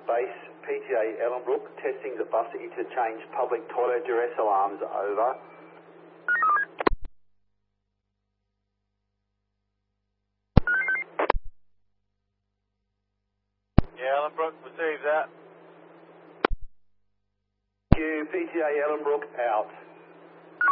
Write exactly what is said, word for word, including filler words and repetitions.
base, P T A Ellenbrook, testing the bus interchange public toilet duress alarms, over. Yeah, Ellenbrook, receive that. Thank you, P T A Ellenbrook, out.